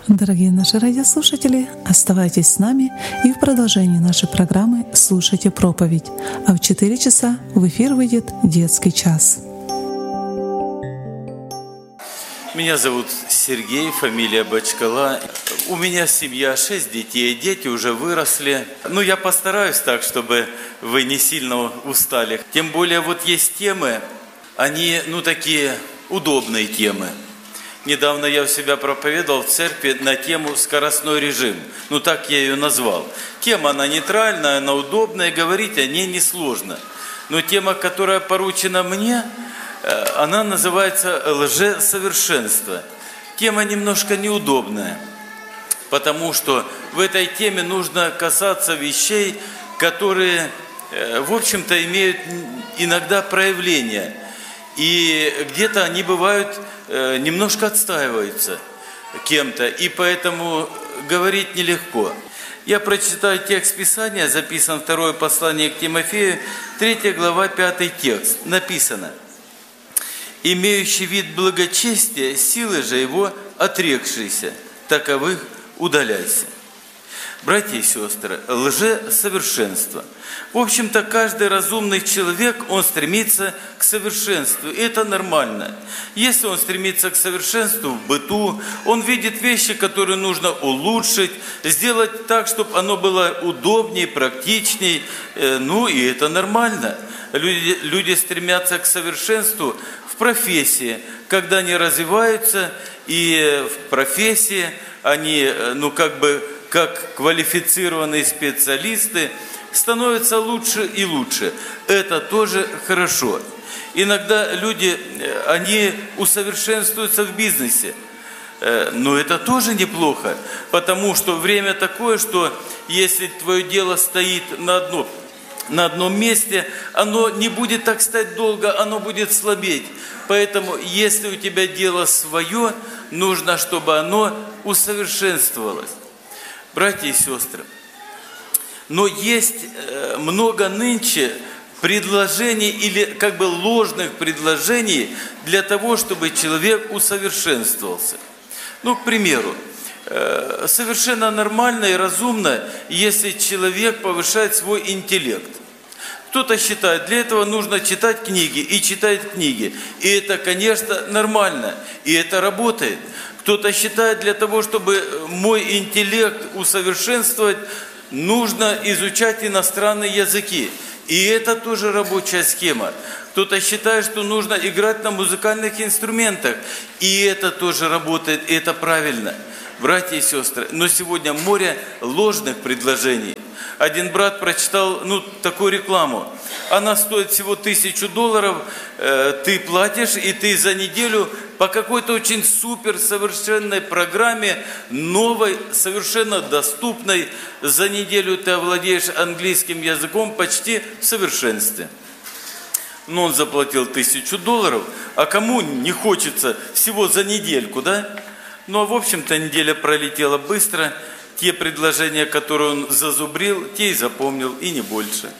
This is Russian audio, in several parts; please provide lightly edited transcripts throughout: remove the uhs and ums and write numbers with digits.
Дорогие наши радиослушатели, оставайтесь с нами и в продолжении нашей программы слушайте проповедь. А в 4 часа в эфир выйдет детский час. Меня зовут Сергей, фамилия Бочкала. У меня семья, 6 детей, дети уже выросли. Я постараюсь так, чтобы вы не сильно устали. Тем более вот есть темы, они такие удобные темы. Недавно я у себя проповедовал в церкви на тему «Скоростной режим». Так я ее назвал. Тема, она нейтральная, она удобная, говорить о ней несложно. Но тема, которая поручена мне, она называется «Лжесовершенство». Тема немножко неудобная, потому что в этой теме нужно касаться вещей, которые, в общем-то, имеют иногда проявления. И где-то они бывают, немножко отстаиваются кем-то, и поэтому говорить нелегко. Я прочитаю текст Писания, записан второе послание к Тимофею, 3 глава, 5 текст. Написано: «Имеющий вид благочестия, силы же его отрекшиеся, таковых удаляйся». Братья и сестры, лжесовершенство. В общем-то, каждый разумный человек, он стремится к совершенству, и это нормально. Если он стремится к совершенству в быту, он видит вещи, которые нужно улучшить, сделать так, чтобы оно было удобнее, практичнее, и это нормально. Люди стремятся к совершенству в профессии, когда они развиваются, и в профессии они, как квалифицированные специалисты, становятся лучше и лучше. Это тоже хорошо. Иногда люди, они усовершенствуются в бизнесе. Но это тоже неплохо, потому что время такое, что если твое дело стоит на одном месте, оно не будет так стоять долго, оно будет слабеть. Поэтому, если у тебя дело свое, нужно, чтобы оно усовершенствовалось. Братья и сестры, но есть много нынче предложений или ложных предложений для того, чтобы человек усовершенствовался. К примеру, совершенно нормально и разумно, если человек повышает свой интеллект. Кто-то считает, для этого нужно читать книги, и читает книги. И это, конечно, нормально, и это работает. Кто-то считает, для того, чтобы мой интеллект усовершенствовать, нужно изучать иностранные языки. И это тоже рабочая схема. Кто-то считает, что нужно играть на музыкальных инструментах. И это тоже работает, и это правильно. Братья и сестры, но сегодня море ложных предложений. Один брат прочитал такую рекламу. Она стоит всего $1000, ты платишь, и ты за неделю по какой-то очень супер совершенной программе, новой, совершенно доступной, за неделю ты овладеешь английским языком почти в совершенстве. Он заплатил $1000, а кому не хочется всего за недельку, да? В общем-то, неделя пролетела быстро. Те предложения, которые он зазубрил, те и запомнил, и не больше.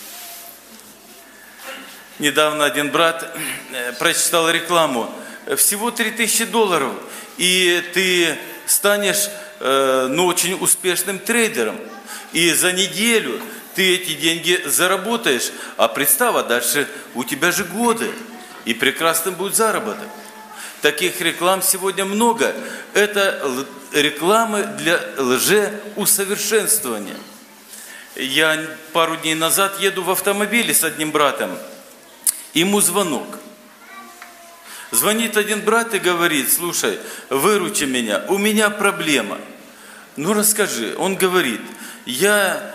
Недавно один брат прочитал рекламу. Всего $3000, и ты станешь очень успешным трейдером. И за неделю ты эти деньги заработаешь. А представь, дальше у тебя же годы, и прекрасным будет заработок. Таких реклам сегодня много. Это рекламы для лжеусовершенствования. Я пару дней назад еду в автомобиле с одним братом. Ему звонок. Звонит один брат и говорит: слушай, выручи меня, у меня проблема. Расскажи. Он говорит: я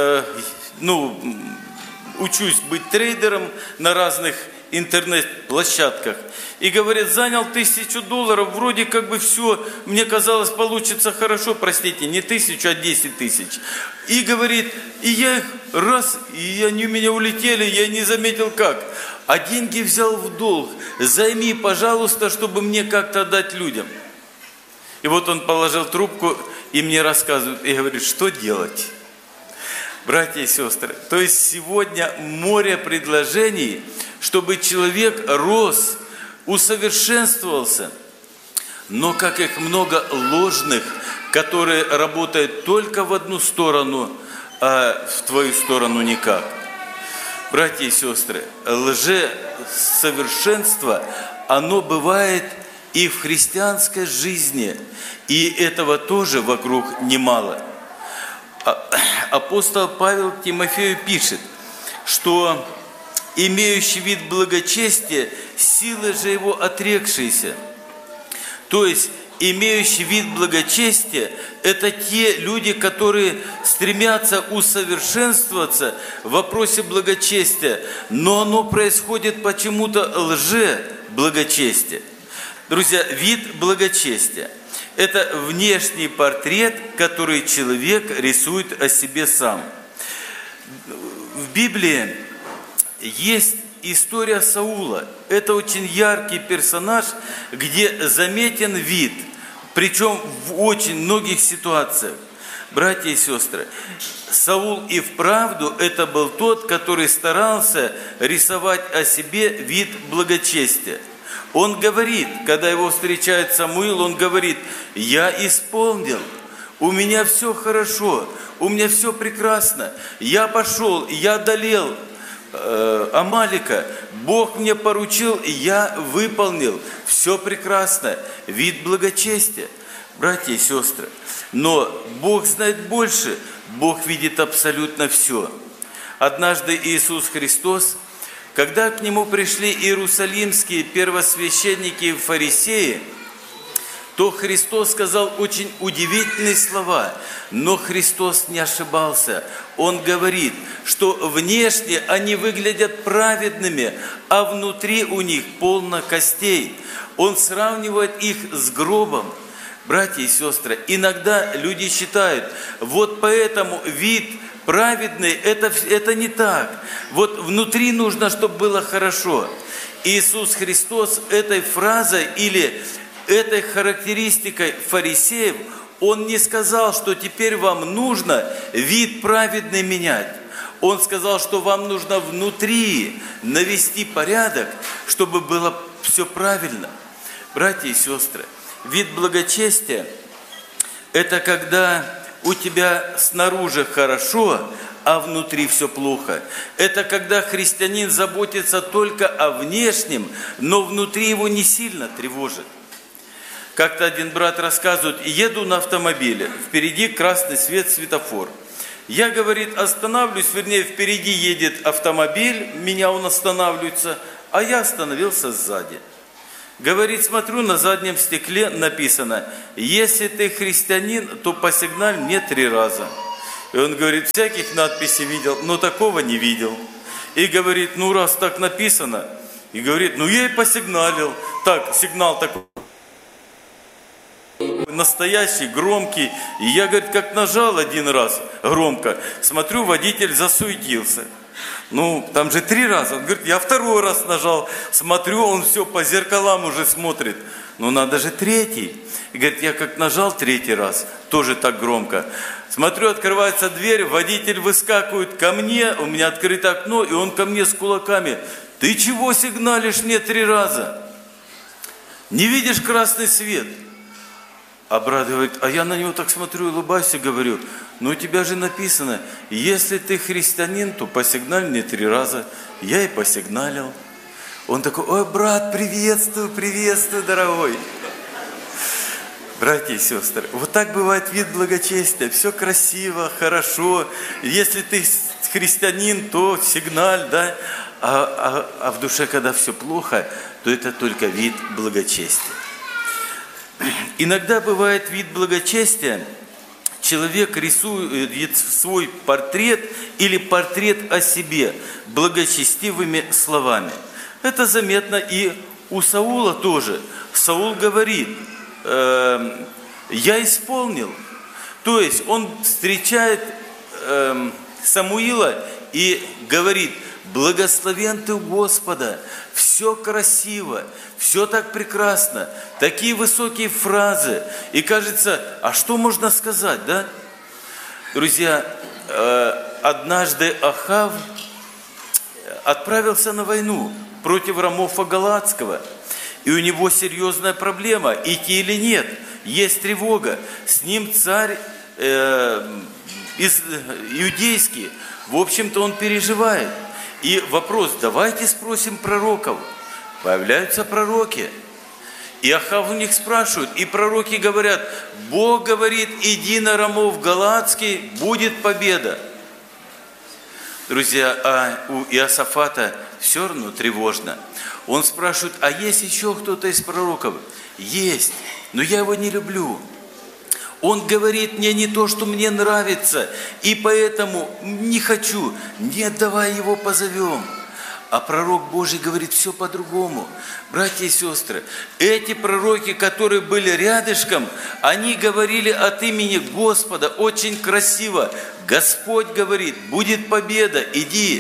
учусь быть трейдером на разных интернет-площадках. И, говорит, занял $1000, вроде все, мне казалось, получится хорошо, простите, не 1000, а 10 тысяч. И, говорит, и я их и они у меня улетели, я не заметил как. А деньги взял в долг. Займи, пожалуйста, чтобы мне как-то отдать людям. И вот он положил трубку и мне рассказывает, и говорит, что делать? Братья и сестры, то есть сегодня море предложений, чтобы человек рос, усовершенствовался. но как их много ложных, которые работают только в одну сторону, а в твою сторону никак. Братья и сестры, лжесовершенство, оно бывает и в христианской жизни, и этого тоже вокруг немало. Апостол Павел Тимофею пишет, что имеющий вид благочестия, силы же его отрекшиеся. То есть, имеющий вид благочестия – это те люди, которые стремятся усовершенствоваться в вопросе благочестия, но оно происходит почему-то лже-благочестие. Друзья, вид благочестия – это внешний портрет, который человек рисует о себе сам. В Библии есть история Саула. Это очень яркий персонаж, где заметен вид, причем в очень многих ситуациях. Братья и сестры, Саул и вправду это был тот, который старался рисовать о себе вид благочестия. Он говорит, когда его встречает Самуил, он говорит: «Я исполнил, у меня все хорошо, у меня все прекрасно, я пошел, я одолел Амалика, Бог мне поручил, и я выполнил, все прекрасно». Вид благочестия, братья и сестры. Но Бог знает больше, Бог видит абсолютно все. Однажды Иисус Христос, когда к Нему пришли иерусалимские первосвященники и фарисеи, то Христос сказал очень удивительные слова, но Христос не ошибался. Он говорит, что внешне они выглядят праведными, а внутри у них полно костей. Он сравнивает их с гробом. Братья и сестры, иногда люди считают, вот поэтому вид праведный, это не так. Вот внутри нужно, чтобы было хорошо. Иисус Христос этой фразой или этой характеристикой фарисеев, Он не сказал, что теперь вам нужно вид праведный менять. Он сказал, что вам нужно внутри навести порядок, чтобы было все правильно. Братья и сестры, вид благочестия – это когда у тебя снаружи хорошо, а внутри все плохо. Это когда христианин заботится только о внешнем, но внутри его не сильно тревожит. Как-то один брат рассказывает: еду на автомобиле, впереди красный свет, светофор. Я, говорит, останавливаюсь, вернее, впереди едет автомобиль, меня он останавливается, а я остановился сзади. Говорит, смотрю, на заднем стекле написано: если ты христианин, то посигналь мне 3 раза. И он говорит, всяких надписей видел, но такого не видел. И говорит, ну раз так написано, и говорит, ну я и посигналил. Так, сигнал такой настоящий, громкий. И я, говорит, как нажал 1 раз громко, смотрю, водитель засуетился. Ну, там же 3 раза. Он говорит, я 2 раз нажал, смотрю, он все по зеркалам уже смотрит. Ну, надо же 3-й. И говорит, я как нажал 3-й раз, тоже так громко. Смотрю, открывается дверь, водитель выскакивает ко мне, у меня открыто окно, и он ко мне с кулаками. Ты чего сигналишь мне 3 раза? Не видишь красный свет? А брат говорит, а я на него так смотрю, улыбаюсь и говорю, ну у тебя же написано, если ты христианин, то посигналь мне 3 раза. Я и посигналил. Он такой, ой, брат, приветствую, приветствую, дорогой. Братья и сестры, вот так бывает вид благочестия. Все красиво, хорошо. Если ты христианин, то сигналь, да? А в душе, когда все плохо, то это только вид благочестия. Иногда бывает вид благочестия, человек рисует свой портрет или портрет о себе благочестивыми словами. Это заметно и у Саула тоже. Саул говорит, я исполнил. То есть он встречает Самуила и говорит, благословен ты у Господа, все красиво, все так прекрасно, такие высокие фразы. И кажется, а что можно сказать, да? Друзья, однажды Ахав отправился на войну против Рамофа Галаадского. И у него серьезная проблема, идти или нет. Есть тревога. С ним царь иудейский. В общем-то, он переживает. И вопрос, давайте спросим пророков. Появляются пророки. И Ахав у них спрашивает, и пророки говорят, Бог говорит, иди на Рамов Галаадский, будет победа. Друзья, а у Иосафата все равно тревожно. Он спрашивает, а есть еще кто-то из пророков? Есть, но я его не люблю. Он говорит мне не то, что мне нравится, и поэтому не хочу. Нет, давай его позовем. А пророк Божий говорит все по-другому. Братья и сестры, эти пророки, которые были рядышком, они говорили от имени Господа очень красиво. Господь говорит, будет победа, иди.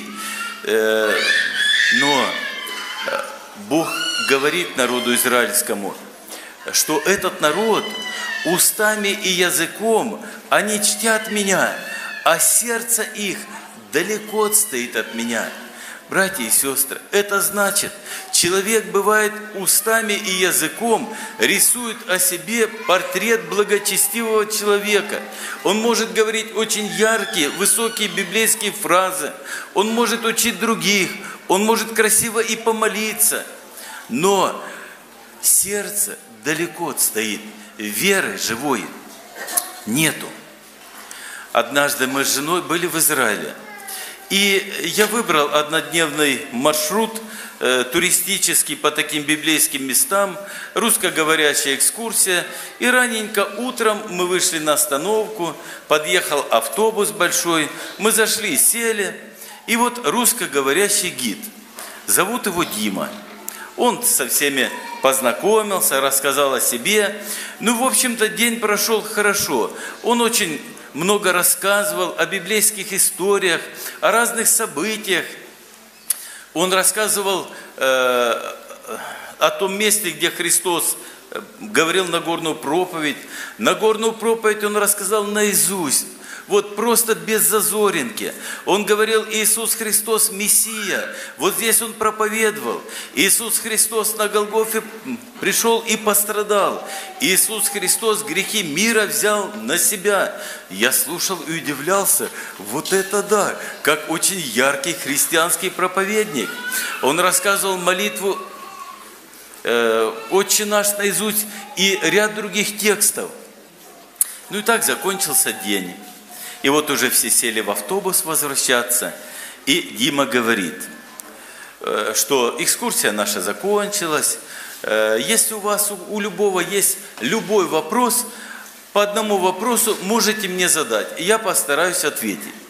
Но Бог говорит народу израильскому, что этот народ устами и языком, они чтят меня, а сердце их далеко отстоит от меня. Братья и сестры, это значит, человек бывает устами и языком, рисует о себе портрет благочестивого человека. Он может говорить очень яркие, высокие библейские фразы, он может учить других, он может красиво и помолиться, но сердце далеко отстоит, веры живой нету. Однажды мы с женой были в Израиле. И я выбрал однодневный маршрут туристический по таким библейским местам, русскоговорящая экскурсия. И раненько утром мы вышли на остановку, подъехал автобус большой, мы зашли, сели. И вот русскоговорящий гид, зовут его Дима. Он со всеми познакомился, рассказал о себе. Ну, в общем-то, день прошел хорошо. Он очень много рассказывал о библейских историях, о разных событиях. Он рассказывал о том месте, где Христос говорил Нагорную проповедь. Нагорную проповедь он рассказал наизусть. Вот просто без зазоринки. Он говорил, Иисус Христос Мессия. Вот здесь он проповедовал. Иисус Христос на Голгофе пришел и пострадал. Иисус Христос грехи мира взял на себя. Я слушал и удивлялся. Вот это да, как очень яркий христианский проповедник. Он рассказывал молитву «Отче наш» наизусть и ряд других текстов. Ну и так закончился день. И вот уже все сели в автобус возвращаться, и Дима говорит, что экскурсия наша закончилась. Если у вас, у любого есть любой вопрос, по одному вопросу можете мне задать, и я постараюсь ответить.